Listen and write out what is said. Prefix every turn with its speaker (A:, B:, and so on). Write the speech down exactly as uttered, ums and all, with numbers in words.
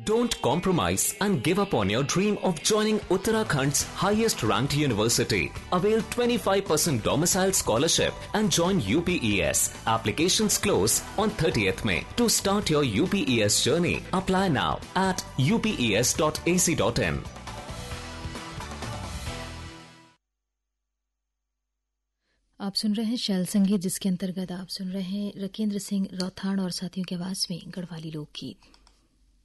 A: Don't compromise and give up on your dream of joining Uttarakhand's highest ranked university. Avail twenty-five percent domicile scholarship and join U P E S. Applications close on thirtieth May. To start your U P E S journey, apply now at u p e s dot a c dot in.
B: आप सुन रहे हैं शैल संगीत, जिसके अंतर्गत आप सुन रहे हैं रकेंद्र सिंह रौथाड़ और साथियों की आवाज में गढ़वाली लोकगीत।